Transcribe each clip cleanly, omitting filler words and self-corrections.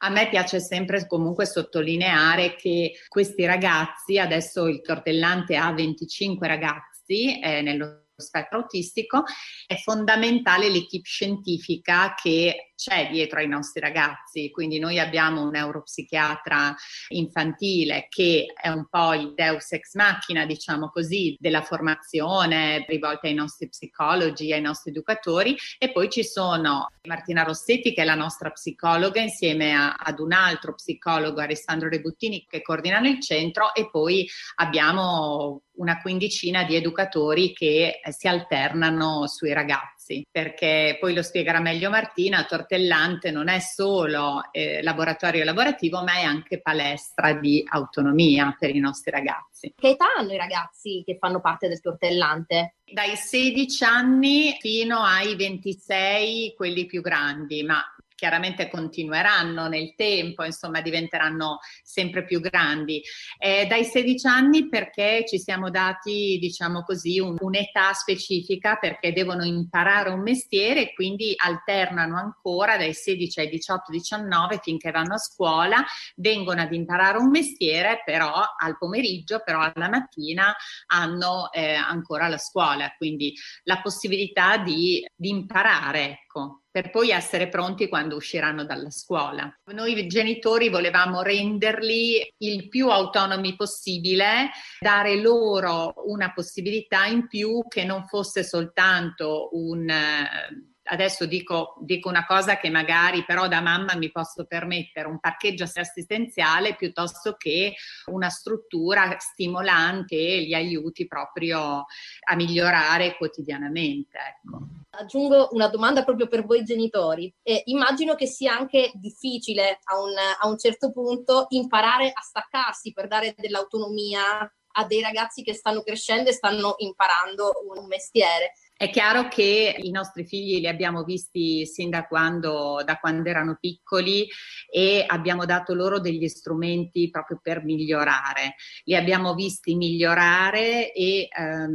A me piace sempre comunque sottolineare che questi ragazzi, adesso il Tortellante ha 25 ragazzi nello spettro autistico, è fondamentale l'equipe scientifica che c'è dietro ai nostri ragazzi, quindi noi abbiamo un neuropsichiatra infantile che è un po' il deus ex machina, diciamo così, della formazione rivolta ai nostri psicologi, ai nostri educatori, e poi ci sono Martina Rossetti che è la nostra psicologa insieme ad un altro psicologo, Alessandro Rebuttini, che coordinano il centro, e poi abbiamo una quindicina di educatori che si alternano sui ragazzi, perché poi lo spiegherà meglio Martina, Tortellante non è solo laboratorio lavorativo, ma è anche palestra di autonomia per i nostri ragazzi. Che età hanno i ragazzi che fanno parte del Tortellante? Dai 16 anni fino ai 26, quelli più grandi, ma chiaramente continueranno nel tempo, insomma diventeranno sempre più grandi. Dai 16 anni perché ci siamo dati, diciamo così, un'età specifica, perché devono imparare un mestiere e quindi alternano ancora dai 16 ai 18-19 finché vanno a scuola, vengono ad imparare un mestiere, però al pomeriggio, però alla mattina hanno ancora la scuola, quindi la possibilità di imparare, ecco, per poi essere pronti quando usciranno dalla scuola. Noi genitori volevamo renderli il più autonomi possibile, dare loro una possibilità in più che non fosse soltanto adesso dico una cosa che magari però da mamma mi posso permettere, un parcheggio assistenziale piuttosto che una struttura stimolante che li aiuti proprio a migliorare quotidianamente, ecco. Aggiungo una domanda proprio per voi genitori. Immagino che sia anche difficile a un certo punto imparare a staccarsi per dare dell'autonomia a dei ragazzi che stanno crescendo e stanno imparando un mestiere. È chiaro che i nostri figli li abbiamo visti sin da quando erano piccoli e abbiamo dato loro degli strumenti proprio per migliorare. Li abbiamo visti migliorare e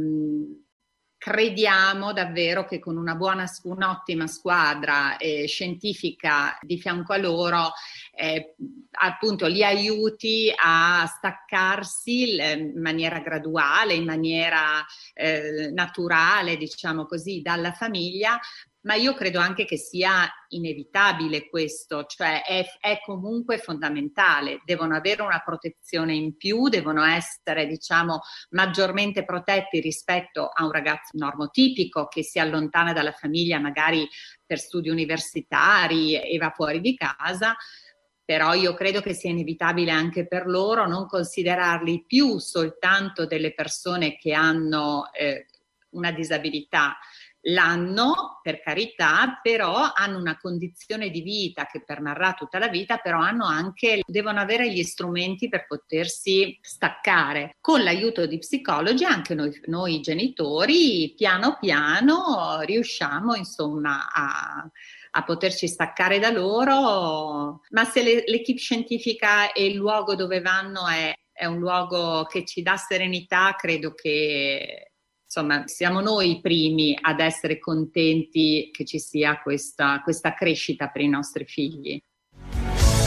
crediamo davvero che con un'ottima squadra scientifica di fianco a loro appunto li aiuti a staccarsi in maniera graduale, in maniera naturale, diciamo così, dalla famiglia. Ma io credo anche che sia inevitabile questo, cioè è comunque fondamentale, devono avere una protezione in più, devono essere, diciamo, maggiormente protetti rispetto a un ragazzo normotipico che si allontana dalla famiglia magari per studi universitari e va fuori di casa. Però io credo che sia inevitabile anche per loro non considerarli più soltanto delle persone che hanno una disabilità. L'hanno, per carità, però hanno una condizione di vita che permarrà tutta la vita, però devono avere gli strumenti per potersi staccare. Con l'aiuto di psicologi anche noi genitori piano piano riusciamo insomma a poterci staccare da loro, ma se l'equipe scientifica e il luogo dove vanno è un luogo che ci dà serenità, credo che insomma siamo noi i primi ad essere contenti che ci sia questa crescita per i nostri figli.